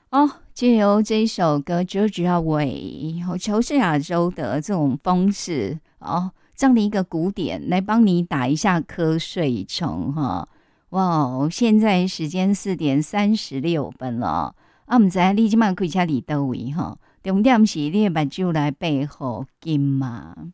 哦，借由这一首歌，Georgia Way 乔治亚州的这种方式哦，这样的一个鼓点来帮你打一下瞌睡虫哈。哇哦，现在时间4:36了，啊，唔知你今晚开车伫倒位哈？重点是你的目睭来背后金嘛？